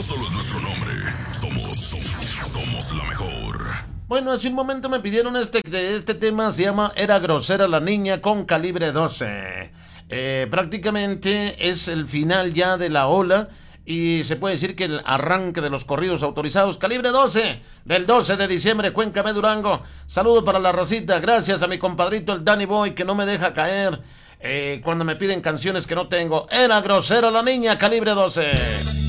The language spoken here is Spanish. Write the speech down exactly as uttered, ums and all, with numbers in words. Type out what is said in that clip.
no solo es nuestro nombre, somos, somos, somos la mejor. Bueno, hace un momento me pidieron este, de este tema, se llama Era grosera la niña con Calibre doce. Eh, prácticamente es el final ya de la ola y se puede decir que el arranque de los corridos autorizados. Calibre doce, del doce de diciembre, Cuenca, B, Durango. Saludo para la racita, gracias a mi compadrito el Danny Boy que no me deja caer eh, cuando me piden canciones que no tengo. Era grosera la niña, Calibre doce.